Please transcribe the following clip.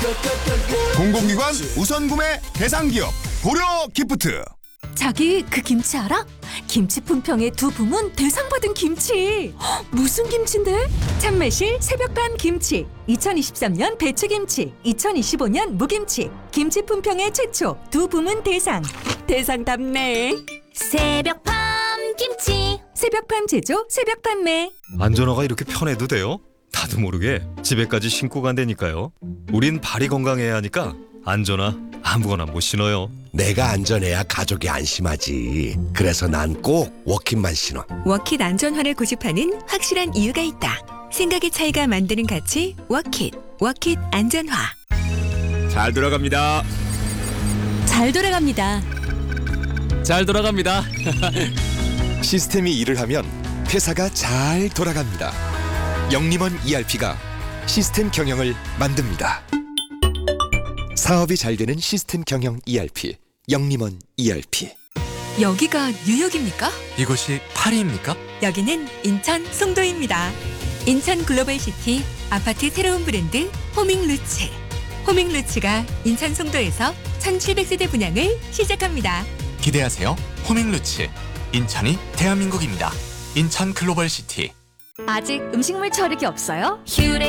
공공기관 우선 구매 대상 기업 고려 기프트. 자기 그 김치 알아? 김치 품평의 두 부문 대상 받은 김치. 헉, 무슨 김치인데? 참매실 새벽밤 김치, 2023년 배추김치, 2025년 무김치. 김치 품평의 최초 두 부문 대상. 대상답네. 새벽밤 김치. 새벽밤 제조, 새벽 판매. 안전화가 이렇게 편해도 돼요? 나도 모르게 집에까지 신고 간다니까요. 우린 발이 건강해야 하니까 안전화 아무거나 못 신어요. 내가 안전해야 가족이 안심하지. 그래서 난 꼭 워킷만 신어. 워킷 안전화를 고집하는 확실한 이유가 있다. 생각의 차이가 만드는 가치 워킷. 워킷 안전화. 잘 돌아갑니다. 잘 돌아갑니다. 잘 돌아갑니다. 시스템이 일을 하면 회사가 잘 돌아갑니다. 영림원 ERP가 시스템 경영을 만듭니다. 사업이 잘 되는 시스템 경영 ERP, 영림원 ERP. 여기가 뉴욕입니까? 이곳이 파리입니까? 여기는 인천 송도입니다. 인천 글로벌시티 아파트 새로운 브랜드 호밍루츠. 호밍루츠가 인천 송도에서 1700세대 분양을 시작합니다. 기대하세요. 호밍루츠. 인천이 대한민국입니다. 인천 글로벌시티. 아직 음식물 처리기 없어요? 휴대